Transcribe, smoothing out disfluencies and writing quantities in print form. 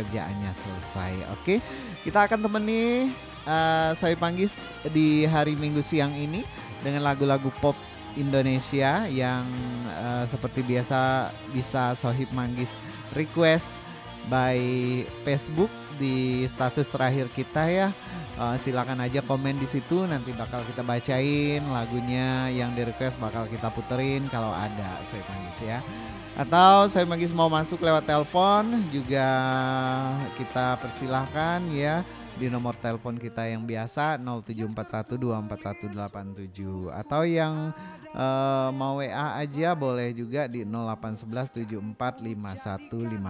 pekerjaannya selesai. Oke, kita akan temani Sohib Manggis di hari Minggu siang ini dengan lagu-lagu pop Indonesia yang seperti biasa bisa Sohib Manggis request by Facebook di status terakhir kita ya. Silakan aja komen di situ, nanti bakal kita bacain lagunya yang di request, bakal kita puterin kalau ada Sohib Manggis ya. Atau Sohib Manggis mau masuk lewat telepon juga kita persilahkan ya di nomor telepon kita yang biasa 0741241187, atau yang mau WA aja boleh juga di 0811745151.